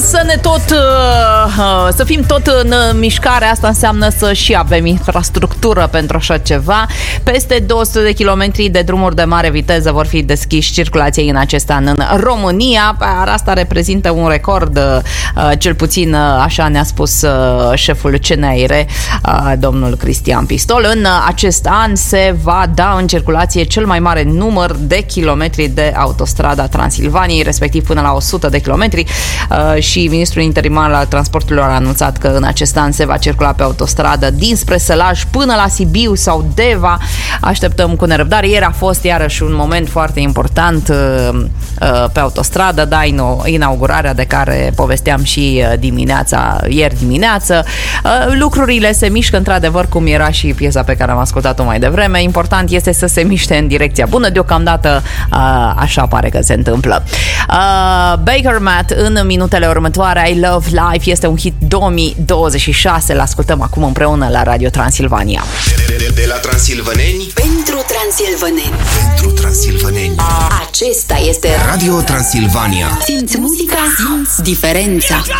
să fim tot în mișcare. Asta înseamnă să și avem infrastructură pentru așa ceva. Peste 200 de kilometri de drumuri de mare viteză vor fi deschiși circulației în acest an în România. Asta reprezintă un record, cel puțin așa ne-a spus șeful CNAIRE, domnul Cristian Pistol. În acest an se va da în circulație cel mai mare număr de kilometri de autostrada Transilvaniei, respectiv până la 100 de kilometri, și ministrul interimar al transporturilor a anunțat că în acest an se va circula pe autostradă dinspre Sălaj până la Sibiu sau Deva. Așteptăm cu nerăbdare. Ieri a fost iarăși un moment foarte important pe autostradă, da, inaugurarea de care povesteam și ieri dimineață. Lucrurile se mișcă într-adevăr, cum era și piesa pe care am ascultat-o mai devreme. Important este să se miște în direcția bună. Deocamdată așa pare că se întâmplă. Baker Matt în minutele următoare. I Love Life este un hit 2026. L-ascultăm acum împreună la Radio Transilvania. De la transilvaneni pentru transilvaneni. Pentru transilvaneni. Acesta este Radio Transilvania. Simți muzica, simți diferența.